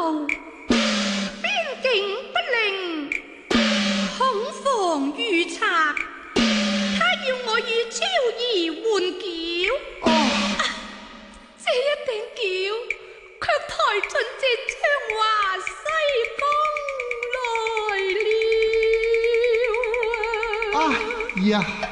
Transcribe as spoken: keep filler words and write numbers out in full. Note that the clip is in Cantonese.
路，邊境不靈，恐防遇賊。他要我與超兒換轎， 哦， 啊，這一頂轎卻抬進這昌華西宮來了啊！ 哎呀！